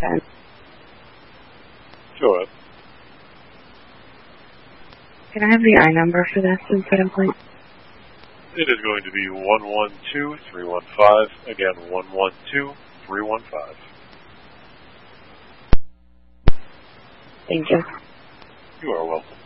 10. Go ahead. Can I have the I number for this incident, please? It is going to be 112315. Again, 112315. Thank you. You are welcome.